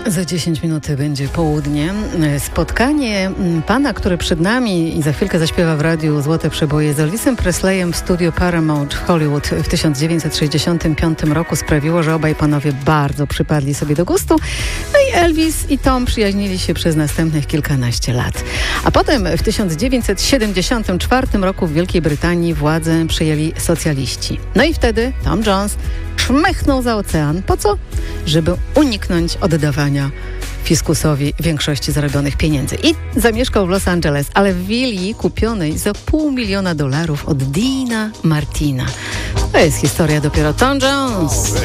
Za 10 minut będzie południe. Spotkanie pana, który przed nami i za chwilkę zaśpiewa w radiu Złote Przeboje z Elvisem Presleyem w studiu Paramount w Hollywood w 1965 roku sprawiło, że obaj panowie bardzo przypadli sobie do gustu. No i Elvis i Tom przyjaźnili się przez następnych kilkanaście lat. A potem w 1974 roku w Wielkiej Brytanii władzę przejęli socjaliści. No i wtedy Tom Jones szmechnął za ocean. Po co? Żeby uniknąć oddawania fiskusowi większości zarobionych pieniędzy. I zamieszkał w Los Angeles, ale w willi kupionej za $500 000 od Deana Martina. To jest historia dopiero Tom Jones.